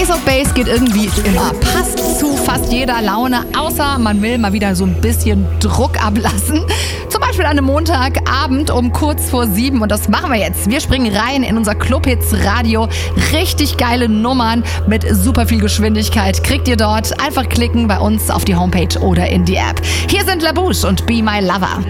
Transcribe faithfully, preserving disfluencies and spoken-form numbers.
Ace of Base geht irgendwie immer. Passt zu fast jeder Laune, außer man will mal wieder so ein bisschen Druck ablassen. Zum Beispiel an einem Montagabend um kurz vor sieben. Und das machen wir jetzt. Wir springen rein in unser Clubhits Radio. Richtig geile Nummern mit super viel Geschwindigkeit. Kriegt ihr dort. Einfach klicken bei uns auf die Homepage oder in die App. Hier sind La Bouche und Be My Lover.